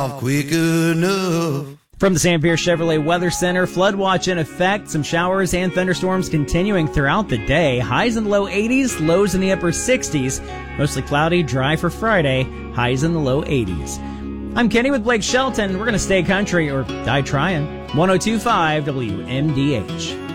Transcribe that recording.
quick enough. From the Sam Pierce Chevrolet Weather Center, flood watch in effect. Some showers and thunderstorms continuing throughout the day. Highs in the low 80s, lows in the upper 60s. Mostly cloudy, dry for Friday. Highs in the low 80s. I'm Kenny with Blake Shelton. We're going to stay country or die trying. 102.5 WMDH.